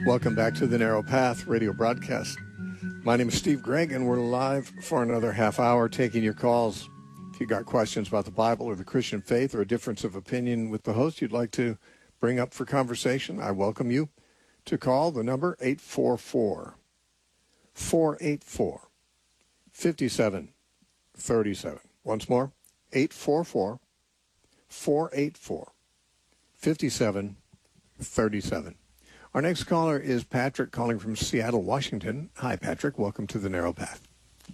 Welcome back to the Narrow Path radio broadcast. My name is Steve Gregg, and we're live for another half hour taking your calls. If you got questions about the Bible or the Christian faith or a difference of opinion with the host you'd like to bring up for conversation, I welcome you to call the number 844-484-5737. Once more, 844-484-5737. Our next caller is Patrick, calling from Seattle, Washington. Hi, Patrick. Welcome to the Narrow Path.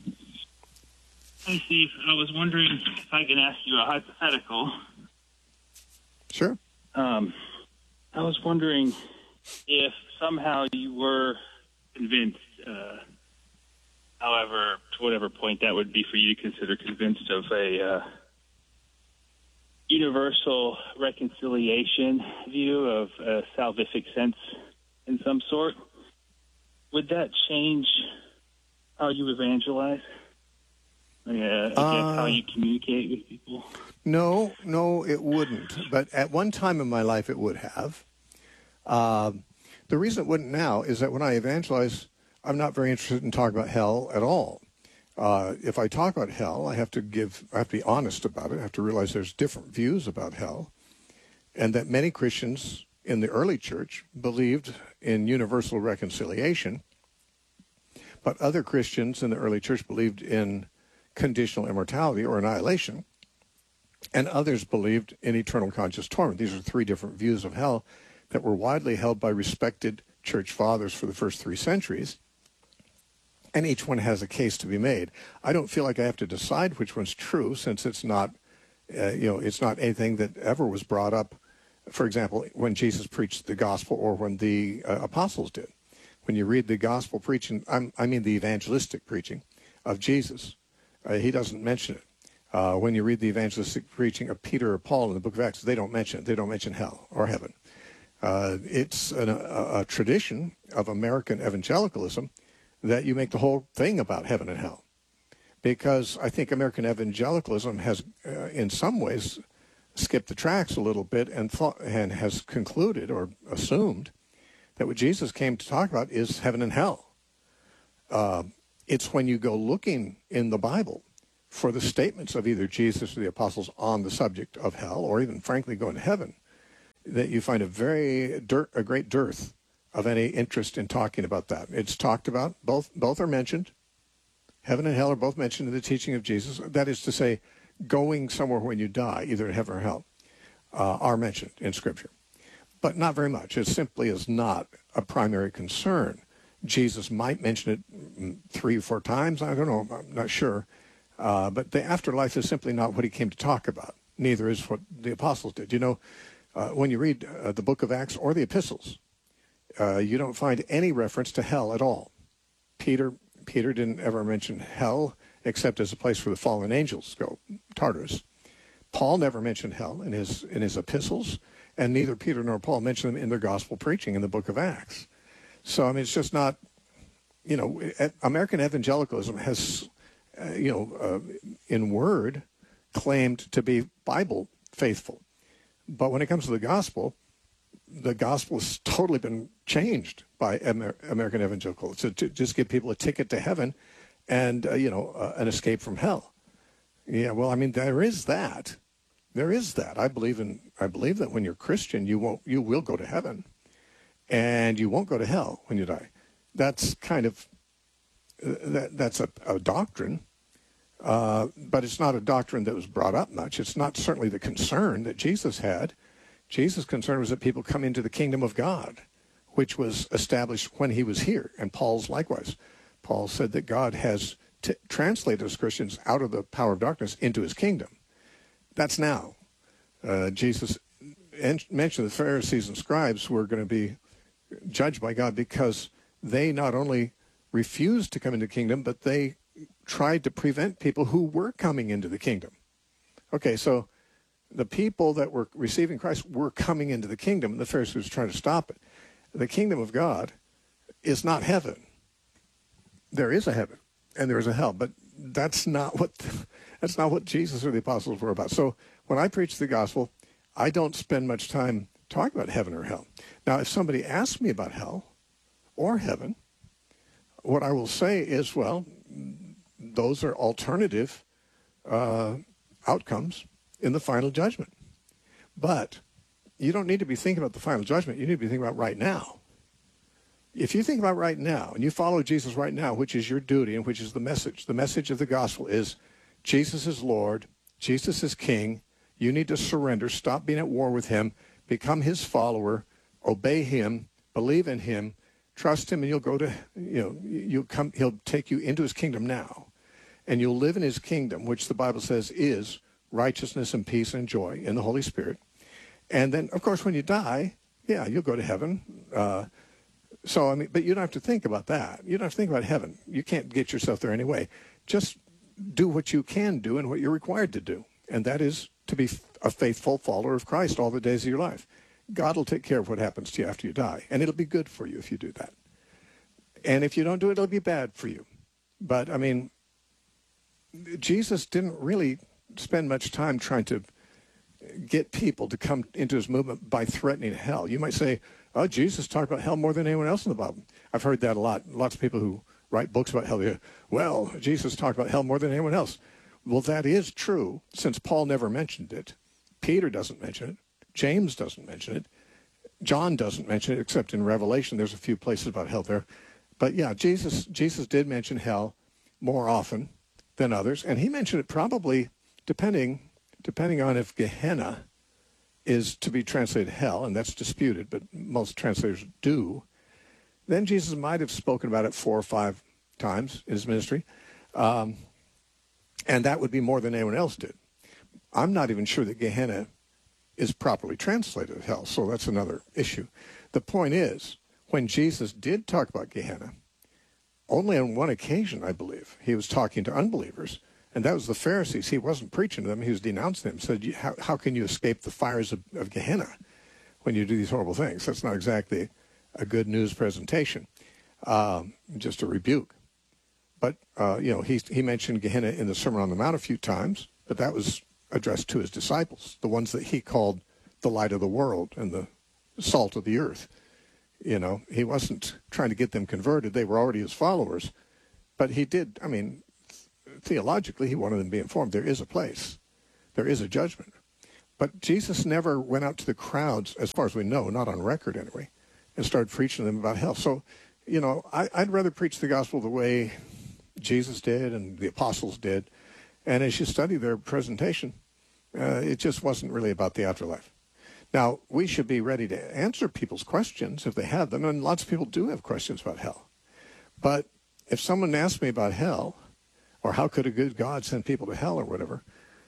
Hi, Steve. I was wondering if I could ask you a hypothetical. Sure. I was wondering if somehow you were convinced, however, to whatever point that would be for you to consider convinced of a universal reconciliation view of a salvific sense in some sort, would that change how you evangelize? I guess how you communicate with people? No, it wouldn't. But at one time in my life, it would have. The reason it wouldn't now is that when I evangelize, I'm not very interested in talking about hell at all. If I talk about hell, I have to be honest about it. I have to realize there's different views about hell, and that many Christians in the early church believed in universal reconciliation, but other Christians in the early church believed in conditional immortality or annihilation, and others believed in eternal conscious torment. These are three different views of hell that were widely held by respected church fathers for the first 3 centuries, and each one has a case to be made. I don't feel like I have to decide which one's true, since it's not, it's not anything that ever was brought up, for example, when Jesus preached the gospel or when the apostles did. When you read the gospel preaching, I mean the evangelistic preaching of Jesus, he doesn't mention it. When you read the evangelistic preaching of Peter or Paul in the book of Acts, they don't mention it. They don't mention hell or heaven. It's a tradition of American evangelicalism that you make the whole thing about heaven and hell, because I think American evangelicalism has, in some ways, skipped the tracks a little bit and has concluded or assumed that what Jesus came to talk about is heaven and hell. It's when you go looking in the Bible for the statements of either Jesus or the apostles on the subject of hell, or even, frankly, going to heaven, that you find a great dearth of any interest in talking about that. It's talked about, both are mentioned. Heaven and hell are both mentioned in the teaching of Jesus. That is to say, going somewhere when you die, either in heaven or hell, are mentioned in Scripture. But not very much. It simply is not a primary concern. Jesus might mention it 3 or 4 times. I don't know. I'm not sure. But the afterlife is simply not what he came to talk about. Neither is what the apostles did. When you read the book of Acts or the epistles, you don't find any reference to hell at all. Peter didn't ever mention hell except as a place where the fallen angels go, Tartarus. Paul never mentioned hell in his epistles, and neither Peter nor Paul mentioned them in their gospel preaching in the book of Acts. So, I mean, it's just not, American evangelicalism has, in word, claimed to be Bible faithful. But when it comes to the gospel has totally been changed by American evangelicalism to just give people a ticket to heaven and, an escape from hell. Yeah, well, I mean, there is that. There is that. I believe that when you're Christian, you will go to heaven, and you won't go to hell when you die. That's kind of, that's a doctrine, but it's not a doctrine that was brought up much. It's not certainly the concern that Jesus had. Jesus' concern was that people come into the kingdom of God, which was established when he was here, and Paul's likewise. Paul said that God has translated us Christians out of the power of darkness into his kingdom. That's now. Jesus mentioned the Pharisees and scribes were going to be judged by God because they not only refused to come into the kingdom, but they tried to prevent people who were coming into the kingdom. Okay, so the people that were receiving Christ were coming into the kingdom, and the Pharisees were trying to stop it. The kingdom of God is not heaven. There is a heaven, and there is a hell, but that's not what Jesus or the apostles were about. So when I preach the gospel, I don't spend much time talking about heaven or hell. Now, if somebody asks me about hell, or heaven. What I will say is, well, those are alternative outcomes in the final judgment. But you don't need to be thinking about the final judgment. You need to be thinking about right now. If you think about right now and you follow Jesus right now, which is your duty and which is the message of the gospel is Jesus is Lord, Jesus is King. You need to surrender, stop being at war with him, become his follower, obey him, believe in him, trust him, and you'll go to, he'll take you into his kingdom now. And you'll live in his kingdom, which the Bible says is righteousness and peace and joy in the Holy Spirit. And then, of course, when you die, yeah, you'll go to heaven. But you don't have to think about that. You don't have to think about heaven. You can't get yourself there anyway. Just do what you can do and what you're required to do. And that is to be a faithful follower of Christ all the days of your life. God will take care of what happens to you after you die. And it'll be good for you if you do that. And if you don't do it, it'll be bad for you. But, I mean, Jesus didn't really spend much time trying to get people to come into his movement by threatening hell. You might say, oh, Jesus talked about hell more than anyone else in the Bible. I've heard that a lot. Lots of people who write books about hell, they go, well, Jesus talked about hell more than anyone else. Well, that is true, since Paul never mentioned it. Peter doesn't mention it. James doesn't mention it. John doesn't mention it, except in Revelation. There's a few places about hell there. But yeah, Jesus did mention hell more often than others. And he mentioned it probably depending on if Gehenna is to be translated hell, and that's disputed, but most translators do. Then Jesus might have spoken about it 4 or 5 times in his ministry. And that would be more than anyone else did. I'm not even sure that Gehenna is properly translated as hell, so that's another issue. The point is, when Jesus did talk about Gehenna, only on one occasion, I believe, he was talking to unbelievers, and that was the Pharisees. He wasn't preaching to them. He was denouncing them. He said, how can you escape the fires of Gehenna when you do these horrible things? That's not exactly a good news presentation, just a rebuke. But, he mentioned Gehenna in the Sermon on the Mount a few times, but that was addressed to his disciples, the ones that he called the light of the world and the salt of the earth. He wasn't trying to get them converted. They were already his followers. But he did, theologically, he wanted them to be informed. There is a place. There is a judgment. But Jesus never went out to the crowds, as far as we know, not on record anyway, and started preaching to them about hell. So, I'd rather preach the gospel the way Jesus did and the apostles did. And as you study their presentation, it just wasn't really about the afterlife. Now, we should be ready to answer people's questions if they have them, and lots of people do have questions about hell. But if someone asks me about hell, or how could a good God send people to hell or whatever,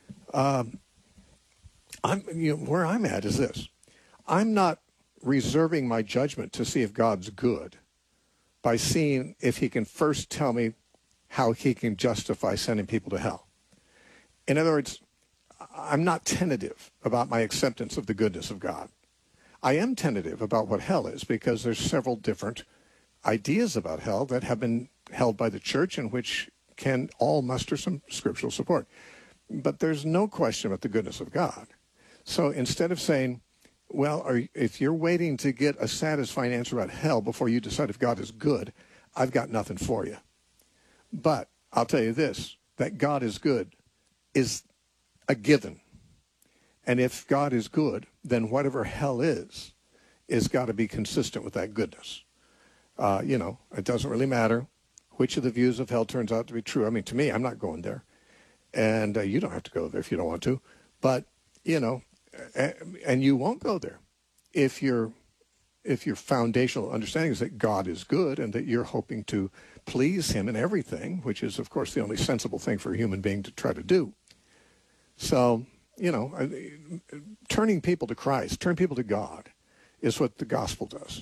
where I'm at is this. I'm not reserving my judgment to see if God's good by seeing if he can first tell me how he can justify sending people to hell. In other words, I'm not tentative about my acceptance of the goodness of God. I am tentative about what hell is because there's several different ideas about hell that have been held by the church and which can all muster some scriptural support. But there's no question about the goodness of God. So instead of saying, well, if you're waiting to get a satisfying answer about hell before you decide if God is good, I've got nothing for you. But I'll tell you this, that God is good is a given. And if God is good, then whatever hell is got to be consistent with that goodness. It doesn't really matter which of the views of hell turns out to be true. To me, I'm not going there. And you don't have to go there if you don't want to. But, and you won't go there if your foundational understanding is that God is good and that you're hoping to please him in everything, which is, of course, the only sensible thing for a human being to try to do. So, turning people to Christ, turn people to God is what the gospel does.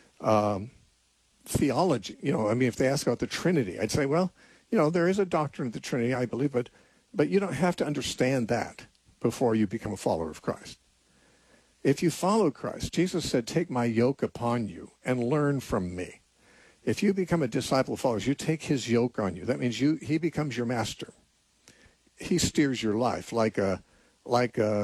Theology, if they ask about the Trinity, I'd say, well, there is a doctrine of the Trinity, I believe, but you don't have to understand that before you become a follower of Christ. If you follow Christ, Jesus said, take my yoke upon you and learn from me. If you become a disciple of followers, you take his yoke on you. That means he becomes your master. He steers your life like a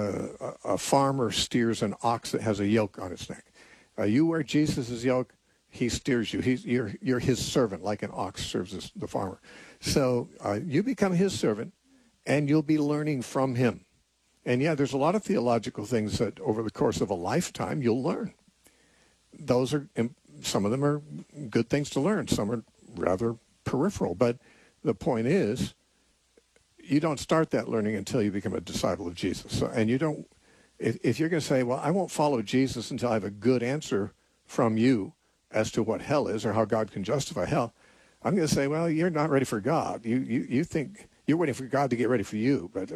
farmer steers an ox that has a yoke on its neck. You wear Jesus' yoke, He steers you. You're his servant, like an ox serves the farmer. So you become his servant, and you'll be learning from him. And yeah, there's a lot of theological things that over the course of a lifetime you'll learn. Some of them are good things to learn. Some are rather peripheral. But the point is, you don't start that learning until you become a disciple of Jesus. So, and you don't, if you're going to say, well, I won't follow Jesus until I have a good answer from you as to what hell is or how God can justify hell, I'm going to say, well, you're not ready for God. You think you're waiting for God to get ready for you. But,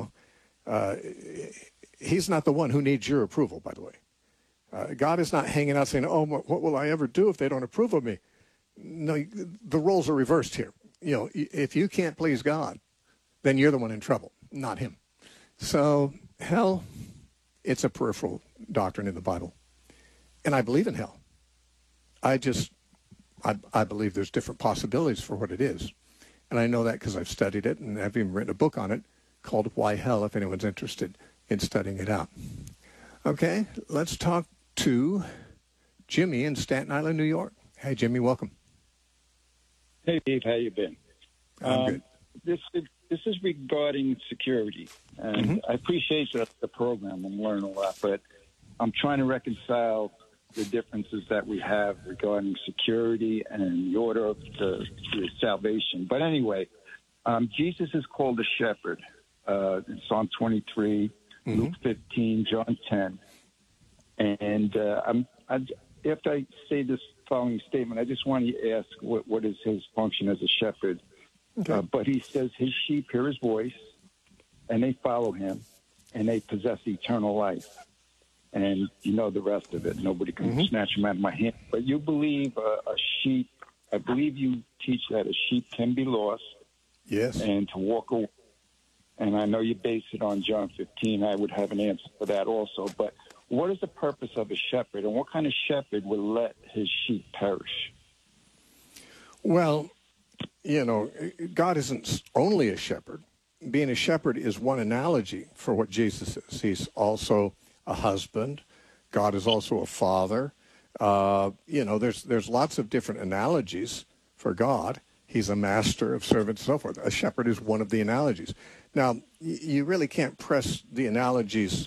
he's not the one who needs your approval, by the way. God is not hanging out saying, oh, what will I ever do if they don't approve of me? No, the roles are reversed here. If you can't please God, then you're the one in trouble, not him. So hell, it's a peripheral doctrine in the Bible. And I believe in hell. I believe there's different possibilities for what it is. And I know that because I've studied it, and I've even written a book on it called Why Hell, if anyone's interested in studying it out. Okay, let's talk to Jimmy in Staten Island, New York. Hey, Jimmy, welcome. Hey, Dave, how you been? I'm good. This is regarding security, and I appreciate the program. I'm learning a lot, but I'm trying to reconcile the differences that we have regarding security and the order of the salvation. But anyway, Jesus is called a shepherd in Psalm 23, Luke 15, John 10. And after I say this following statement, I just want to ask what is his function as a shepherd. Okay. But he says his sheep hear his voice, and they follow him, and they possess eternal life. And you know the rest of it. Nobody can snatch them out of my hand. But you believe a sheep, I believe you teach that a sheep can be lost. Yes. And to walk away. And I know you base it on John 15. I would have an answer for that also. But what is the purpose of a shepherd, and what kind of shepherd would let his sheep perish? Well, God isn't only a shepherd. Being a shepherd is one analogy for what Jesus is. He's also a husband. God is also a father. There's lots of different analogies for God. He's a master of servants and so forth. A shepherd is one of the analogies. Now, you really can't press the analogies,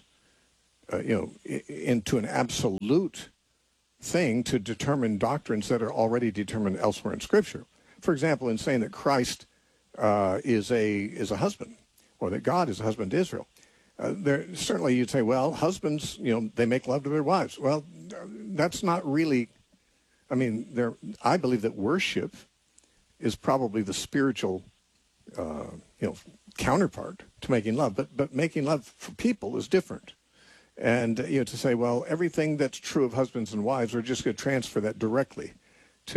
into an absolute thing to determine doctrines that are already determined elsewhere in Scripture. For example, in saying that Christ is a husband, or that God is a husband to Israel, certainly you'd say, well, husbands, they make love to their wives. Well, that's not really. I mean, I believe that worship is probably the spiritual, counterpart to making love. But making love for people is different. And to say, well, everything that's true of husbands and wives, we're just going to transfer that directly